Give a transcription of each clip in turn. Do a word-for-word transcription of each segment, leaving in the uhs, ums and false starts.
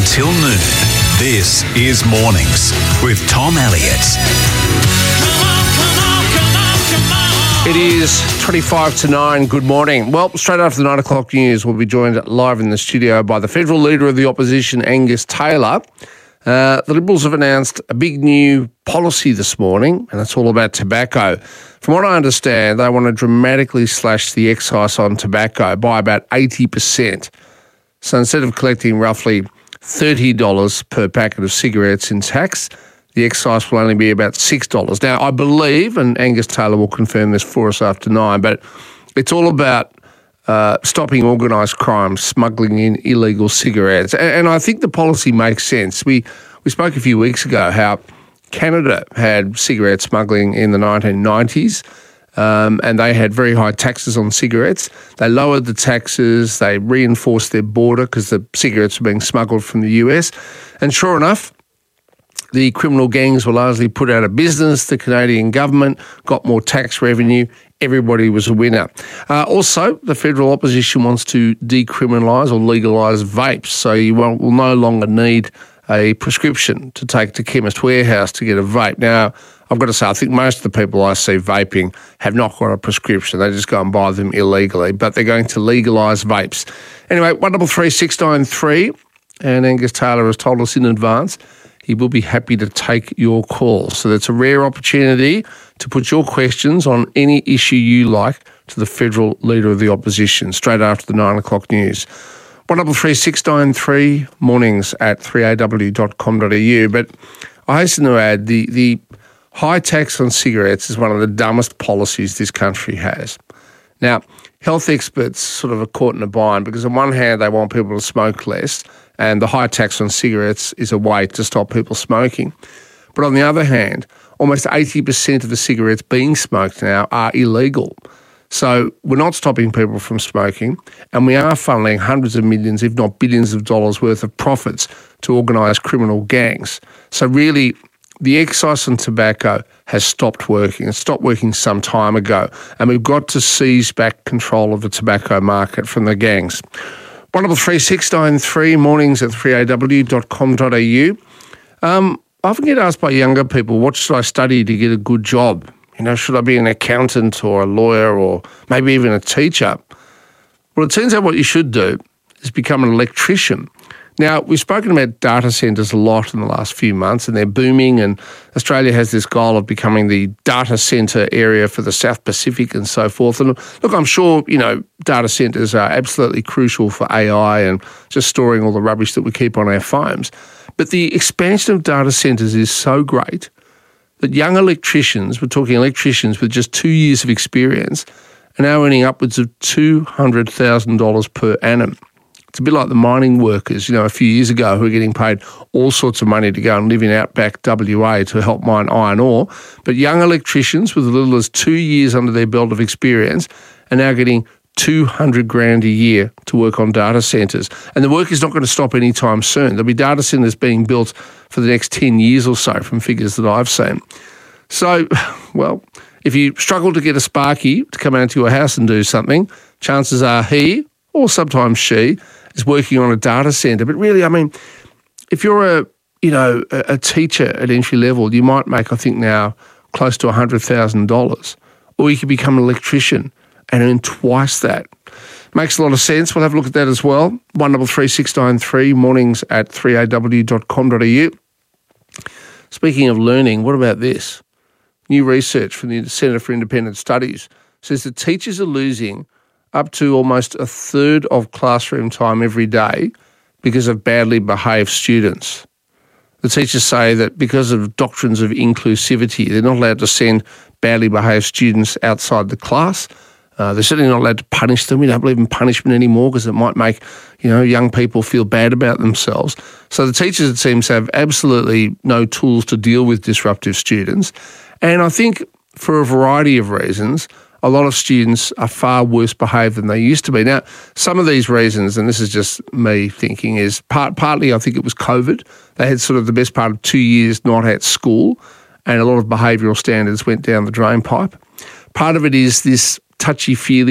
until noon. This is Mornings with Tom Elliott. It is twenty-five to nine. Good morning. Well, straight after the nine o'clock news, we'll be joined live in the studio by the federal leader of the opposition, Angus Taylor. Uh, the Liberals have announced a big new policy this morning, and it's all about tobacco. From what I understand, they want to dramatically slash the excise on tobacco by about eighty percent. So instead of collecting roughly thirty dollars per packet of cigarettes in tax, the excise will only be about six dollars. Now, I believe, and Angus Taylor will confirm this for us after nine, but it's all about uh, stopping organised crime, smuggling in illegal cigarettes. And, and I think the policy makes sense. We, we spoke a few weeks ago how Canada had cigarette smuggling in the nineteen nineties, um, and they had very high taxes on cigarettes. They lowered the taxes, they reinforced their border because the cigarettes were being smuggled from the U S. And sure enough, the criminal gangs were largely put out of business. The Canadian government got more tax revenue. Everybody was a winner. Uh, also, the federal opposition wants to decriminalise or legalise vapes, so you will, will no longer need a prescription to take to Chemist Warehouse to get a vape. Now, I've got to say, I think most of the people I see vaping have not got a prescription. They just go and buy them illegally, but they're going to legalise vapes. Anyway, one double three six nine three, and Angus Taylor has told us in advance he will be happy to take your call. So that's a rare opportunity to put your questions on any issue you like to the federal leader of the opposition straight after the nine o'clock news. one double three six nine three, mornings at three a w dot com dot a u. But I hasten to add, the, the high tax on cigarettes is one of the dumbest policies this country has. Now, health experts sort of are caught in a bind because on one hand they want people to smoke less, and the high tax on cigarettes is a way to stop people smoking. But on the other hand, almost eighty percent of the cigarettes being smoked now are illegal. So we're not stopping people from smoking, and we are funneling hundreds of millions, if not billions of dollars worth of profits to organised criminal gangs. So really, the excise on tobacco has stopped working. It stopped working some time ago, and we've got to seize back control of the tobacco market from the gangs. one double three six nine three, mornings at three a w dot com dot a u. Um, I often get asked by younger people, what should I study to get a good job? You know, should I be an accountant or a lawyer or maybe even a teacher? Well, it turns out what you should do is become an electrician. Now, we've spoken about data centres a lot in the last few months, and they're booming, and Australia has this goal of becoming the data centre area for the South Pacific and so forth. And look, I'm sure, you know, data centres are absolutely crucial for A I and just storing all the rubbish that we keep on our phones. But the expansion of data centres is so great that young electricians, we're talking electricians with just two years of experience, are now earning upwards of two hundred thousand dollars per annum. It's a bit like the mining workers, you know, a few years ago who were getting paid all sorts of money to go and live in outback W A to help mine iron ore. But young electricians with as little as two years under their belt of experience are now getting two hundred grand a year to work on data centres. And the work is not going to stop anytime soon. There'll be data centres being built for the next ten years or so from figures that I've seen. So, well, if you struggle to get a Sparky to come out to your house and do something, chances are he, or sometimes she, is working on a data centre. But really, I mean, if you're a, you know, a, a teacher at entry level, you might make, I think now, close to one hundred thousand dollars. Or you could become an electrician and earn twice that. Makes a lot of sense. We'll have a look at that as well. one double three six nine three, mornings at three a w dot com dot a u. Speaking of learning, what about this? New research from the Centre for Independent Studies says that teachers are losing up to almost a third of classroom time every day because of badly behaved students. The teachers say that because of doctrines of inclusivity, they're not allowed to send badly behaved students outside the class. Uh, they're certainly not allowed to punish them. We don't believe in punishment anymore because it might make, you know, young people feel bad about themselves. So the teachers, it seems, have absolutely no tools to deal with disruptive students. And I think for a variety of reasons, a lot of students are far worse behaved than they used to be. Now, some of these reasons, and this is just me thinking, is part, partly I think it was COVID. They had sort of the best part of two years not at school, and a lot of behavioural standards went down the drain pipe. Part of it is this touchy-feely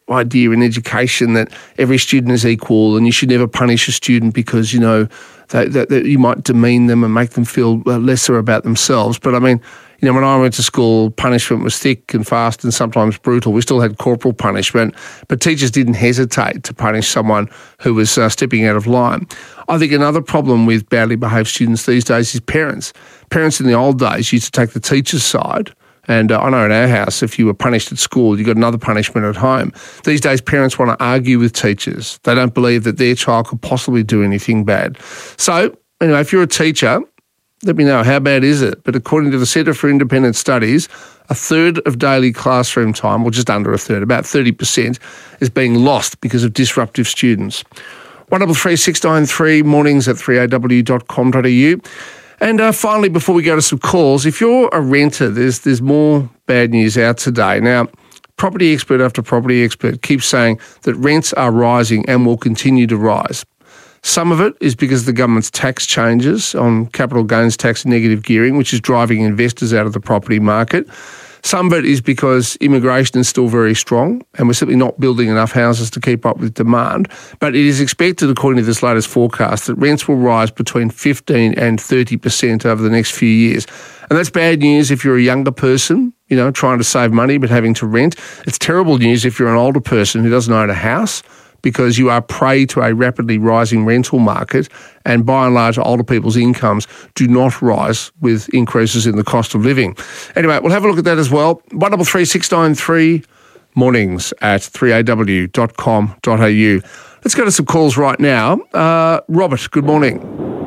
idea in education that every student is equal and you should never punish a student because, you know, that, that, that you might demean them and make them feel lesser about themselves. But I mean, you know, when I went to school, punishment was thick and fast and sometimes brutal. We still had corporal punishment, but teachers didn't hesitate to punish someone who was uh, stepping out of line. I think another problem with badly behaved students these days is parents. Parents in the old days used to take the teacher's side. And uh, I know in our house, if you were punished at school, you got another punishment at home. These days, parents want to argue with teachers. They don't believe that their child could possibly do anything bad. So, anyway, if you're a teacher, let me know, how bad is it? But according to the Centre for Independent Studies, a third of daily classroom time, or just under a third, about thirty percent, is being lost because of disruptive students. one double three six nine three, mornings at three a w dot com dot a u. And uh, finally, before we go to some calls, if you're a renter, there's there's more bad news out today. Now, property expert after property expert keeps saying that rents are rising and will continue to rise. Some of it is because of the government's tax changes on capital gains tax and negative gearing, which is driving investors out of the property market. Some of it is because immigration is still very strong and we're simply not building enough houses to keep up with demand. But it is expected, according to this latest forecast, that rents will rise between fifteen and thirty percent over the next few years. And that's bad news if you're a younger person, you know, trying to save money but having to rent. It's terrible news if you're an older person who doesn't own a house, because you are prey to a rapidly rising rental market, and by and large, older people's incomes do not rise with increases in the cost of living. Anyway, we'll have a look at that as well. one double three six nine three, mornings at three a w dot com dot a u. Let's go to some calls right now. Uh, Robert, good morning.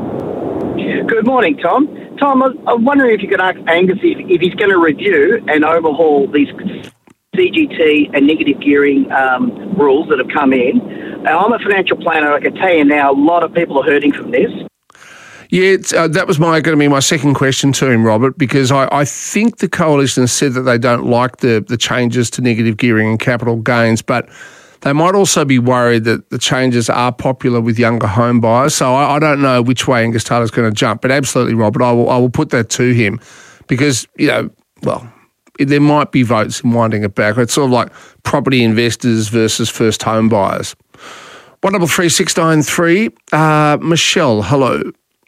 Good morning, Tom. Tom, I I'm wondering if you could ask Angus if, if he's going to review and overhaul these C G T and negative gearing um, rules that have come in. Now, I'm a financial planner. I can tell you now, a lot of people are hurting from this. Yeah, it's, uh, that was my going to be my second question to him, Robert, because I, I think the coalition has said that they don't like the, the changes to negative gearing and capital gains, but they might also be worried that the changes are popular with younger home buyers. So I, I don't know which way Angus Taylor's going to jump, but absolutely, Robert, I will, I will put that to him because, you know, well, there might be votes in winding it back. It's sort of like property investors versus first home buyers. one double three six nine three, uh, Michelle, hello.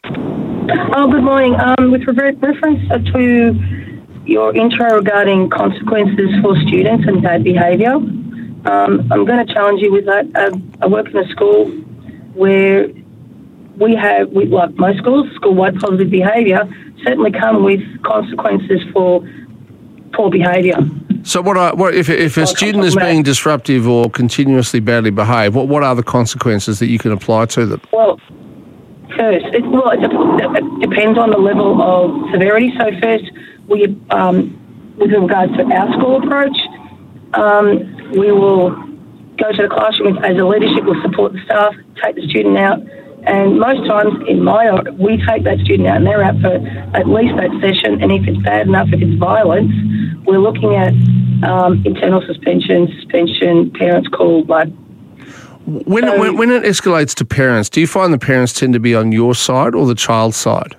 Oh, good morning. Um, with re- reference to your intro regarding consequences for students and bad behaviour, um, I'm going to challenge you with that. Uh, I work in a school where we have, we, like most schools, school-wide positive behaviour certainly come with consequences for poor behaviour. So what are, what if, if a student is being disruptive or continuously badly behaved, what, what are the consequences that you can apply to them? Well, first, it, well, it, it depends on the level of severity. So first, we, um, with regard to our school approach, um, we will go to the classroom as a leadership, we'll support the staff, take the student out, and most times in my, we take that student out and they're out for at least that session, and if it's bad enough, if it's violence, we're looking at um, internal suspension, suspension, parents called, like. When, so, when, when it escalates to parents, do you find the parents tend to be on your side or the child's side?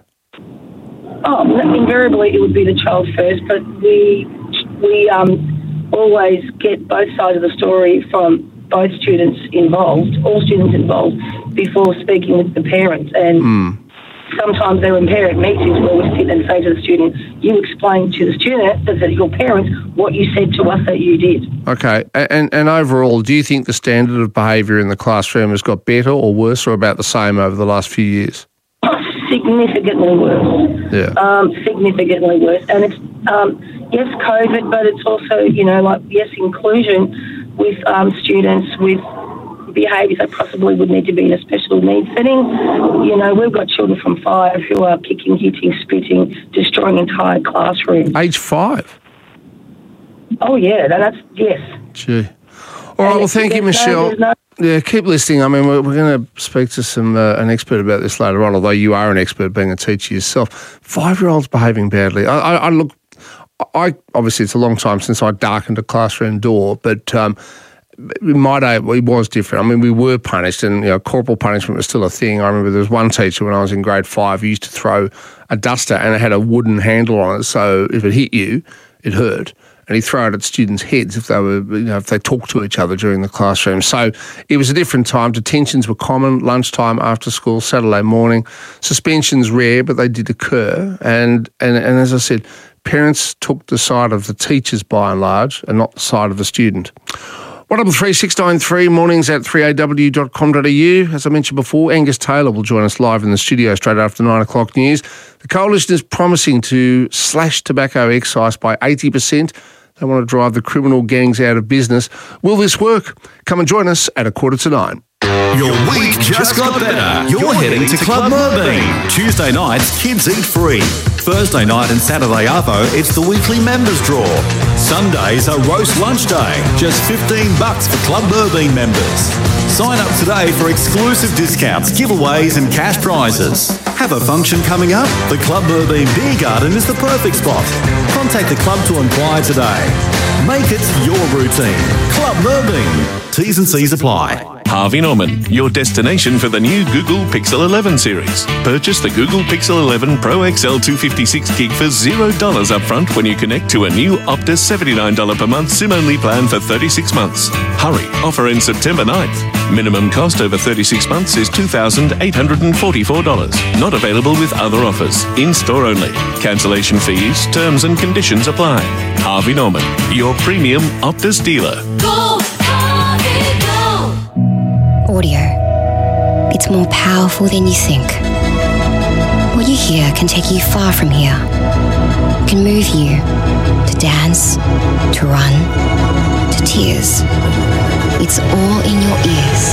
Oh, invariably it would be the child first, but we, we um, always get both sides of the story from both students involved, all students involved, before speaking with the parents. And mm. sometimes there are parent meetings where we sit and say to the student, you explain to the student, that your parents, what you said to us that you did. Okay. And, and overall, do you think the standard of behaviour in the classroom has got better or worse or about the same over the last few years? Significantly worse. Yeah. Um, significantly worse. And it's, um, yes, COVID, but it's also, you know, like, yes, inclusion with um, students with behaviours that possibly would need to be in a special needs setting. You know, we've got children from five who are kicking, hitting, spitting, destroying entire classrooms. Age five? Oh, yeah, that's, yes. Gee. All right, well, thank you, Michelle. No, no... Yeah, keep listening. I mean, we're, we're going to speak to some uh, an expert about this later on, although you are an expert being a teacher yourself. Five-year-olds behaving badly. I, I, I look... I obviously, it's a long time since I darkened a classroom door, but um, in my day it was different. I mean, we were punished, and you know, corporal punishment was still a thing. I remember there was one teacher when I was in grade five who used to throw a duster, and it had a wooden handle on it, so if it hit you, it hurt. and he'd throw it at students' heads if they were, you know, if they talked to each other during the classroom. So it was a different time. Detentions were common, lunchtime, after school, Saturday morning. Suspensions rare, but they did occur. And, and, and as I said, parents took the side of the teachers by and large and not the side of the student. one double three six nine three, mornings at three a w dot com dot a u. As I mentioned before, Angus Taylor will join us live in the studio straight after nine o'clock news. The Coalition is promising to slash tobacco excise by eighty percent. They want to drive the criminal gangs out of business. Will this work? Come and join us at a quarter to nine. Your week just got better. You're heading to Club Merbein. Tuesday nights, kids eat free. Thursday night and Saturday arvo, it's the weekly members draw. Sundays are roast lunch day. Just fifteen bucks for Club Merbein members. Sign up today for exclusive discounts, giveaways and cash prizes. Have a function coming up? The Club Merbein Beer Garden is the perfect spot. Contact the club to inquire today. Make it your routine. Club Merbein. T's and C's apply. Harvey Norman, your destination for the new Google Pixel eleven series. Purchase the Google Pixel eleven Pro X L two fifty-six gig for zero dollars upfront when you connect to a new Optus seventy-nine dollars per month SIM-only plan for thirty-six months. Hurry, offer ends September ninth. Minimum cost over thirty-six months is two thousand eight hundred forty-four dollars. Not available with other offers. In-store only. Cancellation fees, terms and conditions apply. Harvey Norman, your premium Optus dealer. Go, Harvey, go! Audio. It's more powerful than you think. What you hear can take you far from here. It can move you to dance, to run, to tears. It's all in your ears.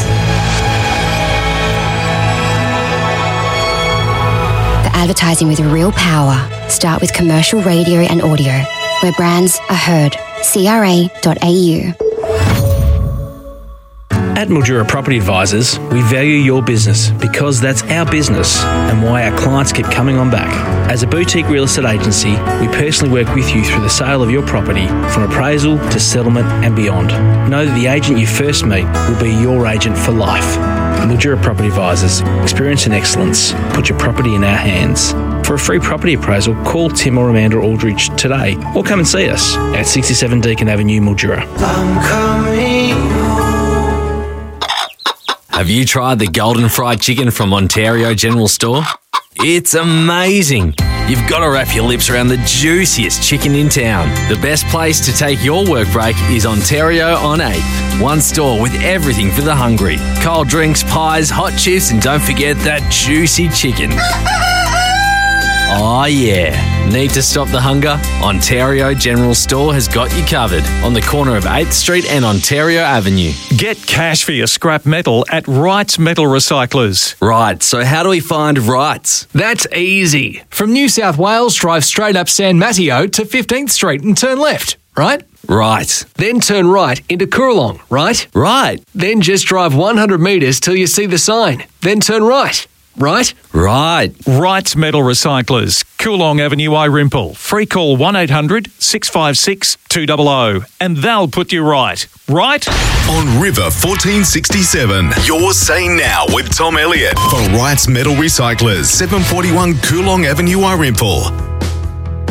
For advertising with real power, start with commercial radio and audio, where brands are heard. C R A dot A U. At Mildura Property Advisors, we value your business because that's our business and why our clients keep coming on back. As a boutique real estate agency, we personally work with you through the sale of your property, from appraisal to settlement and beyond. Know that the agent you first meet will be your agent for life. Mildura Property Advisors, experience and excellence. Put your property in our hands. For a free property appraisal, call Tim or Amanda Aldridge today or come and see us at sixty-seven Deakin Avenue, Mildura. I'm coming home. Have you tried the Golden Fried Chicken from Ontario General Store? It's amazing. You've got to wrap your lips around the juiciest chicken in town. The best place to take your work break is Ontario on eighth. One store with everything for the hungry. Cold drinks, pies, hot chips, and don't forget that juicy chicken. Oh yeah. Need to stop the hunger? Ontario General Store has got you covered on the corner of eighth Street and Ontario Avenue. Get cash for your scrap metal at Wrights Metal Recyclers. Right, so how do we find Wrights? That's easy. From New South Wales, drive straight up San Mateo to fifteenth Street and turn left, right? Right. Then turn right into Coorong, right? Right. Then just drive one hundred metres till you see the sign. Then turn right. Right? Right. Wrights Metal Recyclers, Coorong Avenue, Irimple. Free call one eight hundred six five six two hundred and they'll put you right. Right? On River fourteen sixty-seven, you're saying now with Tom Elliott for Wrights Metal Recyclers, seven forty-one Coorong Avenue, Irimple.